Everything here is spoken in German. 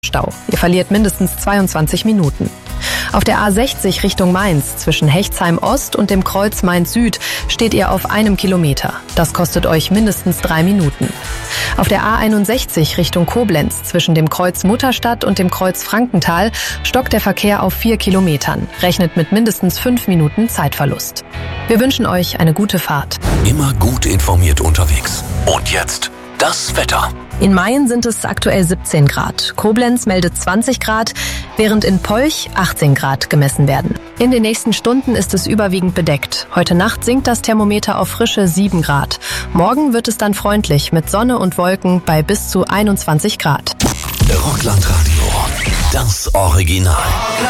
Stau. Ihr verliert mindestens 22 Minuten. Auf der A60 Richtung Mainz zwischen Hechtsheim Ost und dem Kreuz Mainz Süd steht ihr auf 1 Kilometer. Das kostet euch mindestens 3 Minuten. Auf der A61 Richtung Koblenz zwischen dem Kreuz Mutterstadt und dem Kreuz Frankenthal stockt der Verkehr auf 4 Kilometern. Rechnet mit mindestens 5 Minuten Zeitverlust. Wir wünschen euch eine gute Fahrt. Immer gut informiert unterwegs. Und jetzt das Wetter. In Mayen sind es aktuell 17 Grad. Koblenz meldet 20 Grad, während in Polch 18 Grad gemessen werden. In den nächsten Stunden ist es überwiegend bedeckt. Heute Nacht sinkt das Thermometer auf frische 7 Grad. Morgen wird es dann freundlich mit Sonne und Wolken bei bis zu 21 Grad. Rockland Radio, das Original.